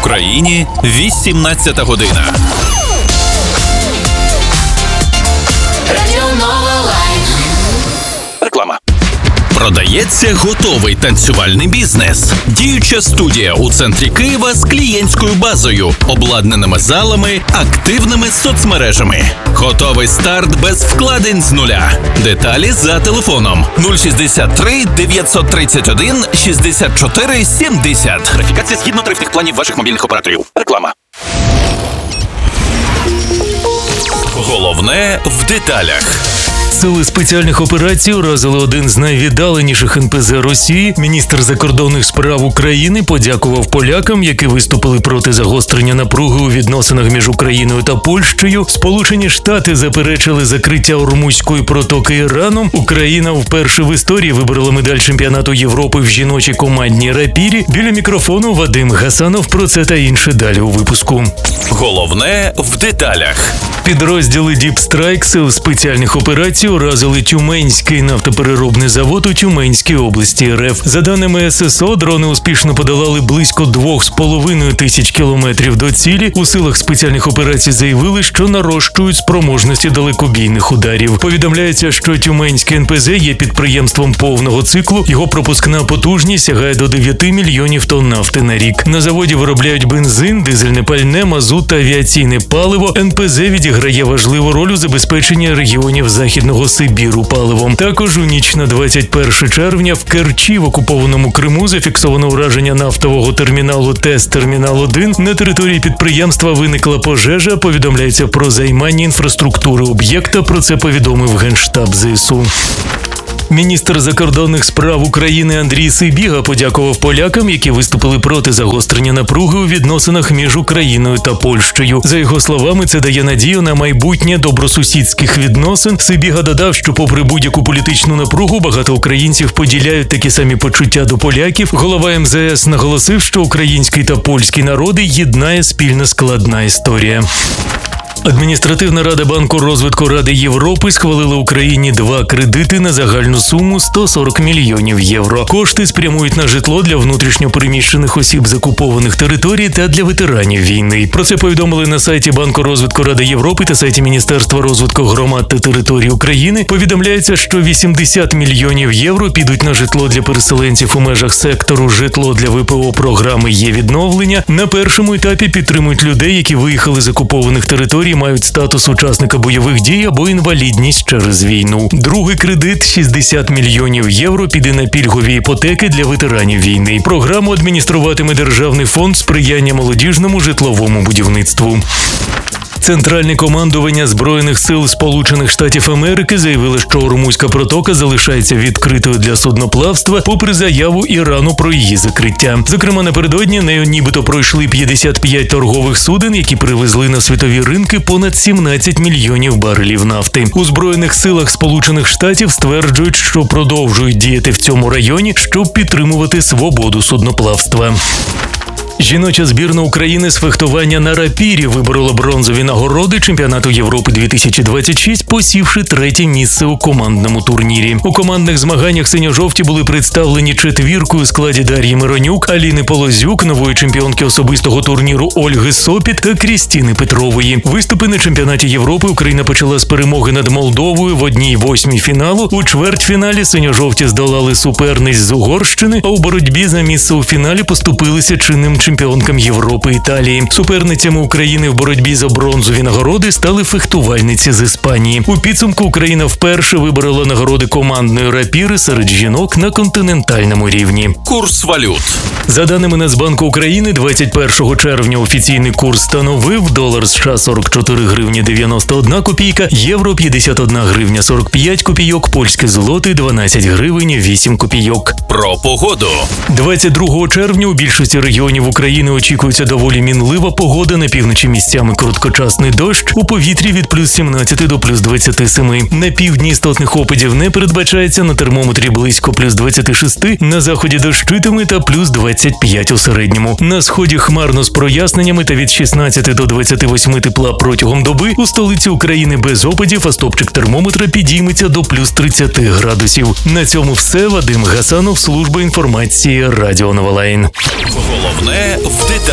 Україні 18 година. Реклама. Продається готовий танцювальний бізнес. Діюча студія у центрі Києва з клієнтською базою, обладнаними залами, активними соцмережами. Готовий старт без вкладень з нуля. Деталі за телефоном 063 931 64 70. Верифікація згідно тарифних планів ваших мобільних операторів. Реклама. Головне в деталях. Сили спеціальних операцій уразили один з найвіддаленіших НПЗ Росії. Міністр закордонних справ України подякував полякам, які виступили проти загострення напруги у відносинах між Україною та Польщею. Сполучені Штати заперечили закриття Ормузької протоки Іраном. Україна вперше в історії виборола медаль чемпіонату Європи в жіночій командній рапірі. Біля мікрофону Вадим Гасанов. Про це та інше далі у випуску. Головне в деталях. Підрозділи Deep Strike сил спеціальних операцій уразили Тюменський нафтопереробний завод у Тюменській області РФ. За даними ССО, дрони успішно подолали близько 2,5 тисяч кілометрів до цілі. У силах спеціальних операцій заявили, що нарощують спроможності далекобійних ударів. Повідомляється, що Тюменський НПЗ є підприємством повного циклу. Його пропускна потужність сягає до 9 мільйонів тонн нафти на рік. На заводі виробляють бензин, дизельне пальне, мазут та авіаційне паливо. НПЗ відіграє важливу роль у забезпеченні регіонів Західного Сибіру паливом. Також у ніч на 21 червня в Керчі в окупованому Криму зафіксовано ураження нафтового терміналу ТЕС-Термінал-1. На території підприємства виникла пожежа. Повідомляється про займання інфраструктури об'єкта. Про це повідомив Генштаб ЗСУ. Міністр закордонних справ України Андрій Сибіга подякував полякам, які виступили проти загострення напруги у відносинах між Україною та Польщею. За його словами, це дає надію на майбутнє добросусідських відносин. Сибіга додав, що попри будь-яку політичну напругу, багато українців поділяють такі самі почуття до поляків. Голова МЗС наголосив, що український та польський народи єднає спільна складна історія. Адміністративна рада Банку розвитку Ради Європи схвалила Україні 2 кредити на загальну суму 140 мільйонів євро. Кошти спрямують на житло для внутрішньо переміщених осіб з окупованих територій та для ветеранів війни. Про це повідомили на сайті Банку розвитку Ради Європи та сайті Міністерства розвитку громад та територій України. Повідомляється, що 80 мільйонів євро підуть на житло для переселенців у межах сектору «Житло для ВПО» програми «Є-відновлення». На першому етапі підтримують людей, які виїхали з окупованих територій, мають статус учасника бойових дій або інвалідність через війну. Другий кредит – 60 мільйонів євро піде на пільгові іпотеки для ветеранів війни. Програму адмініструватиме Державний фонд сприяння молодіжному житловому будівництву. Центральне командування Збройних сил Сполучених Штатів Америки заявило, що Ормузька протока залишається відкритою для судноплавства, попри заяву Ірану про її закриття. Зокрема, напередодні нею нібито пройшли 55 торгових суден, які привезли на світові ринки понад 17 мільйонів барелів нафти. У Збройних силах Сполучених Штатів стверджують, що продовжують діяти в цьому районі, щоб підтримувати свободу судноплавства. Жіноча збірна України з фехтування на рапірі виборола бронзові нагороди чемпіонату Європи 2026, посівши 3-те місце у командному турнірі. У командних змаганнях синьо-жовті були представлені четвіркою у складі Дар'ї Миронюк, Аліни Полозюк, нової чемпіонки особистого турніру Ольги Сопіт та Крістіни Петрової. Виступи на чемпіонаті Європи Україна почала з перемоги над Молдовою в 1/8 фіналу. У чвертьфіналі синьо-жовті здолали суперниць з Угорщини, а у боротьбі за місце у фіналі поступилися чинним чемпіонкам Європи Італії. Суперницями України в боротьбі за бронзові нагороди стали фехтувальниці з Іспанії. У підсумку Україна вперше виборола нагороди командної рапіри серед жінок на континентальному рівні. Курс валют. За даними Нацбанку України, 21 червня офіційний курс становив долар США 44 гривні 91 копійка, євро 51 гривня 45 копійок, польське злоти 12 гривень 8 копійок. Про погоду. 22 червня у більшості регіонів України очікується доволі мінлива погода, на півночі місцями короткочасний дощ, у повітрі від плюс 17 до плюс 27. На півдні істотних опадів не передбачається, на термометрі близько плюс 26, на заході дощитиме та плюс 25 у середньому. На сході хмарно з проясненнями та від 16 до 28 тепла протягом доби, у столиці України без опадів, а стопчик термометра підійметься до плюс 30 градусів. На цьому все. Вадим Гасанов, служба інформації Радіо Новолайн. Головне в деталях.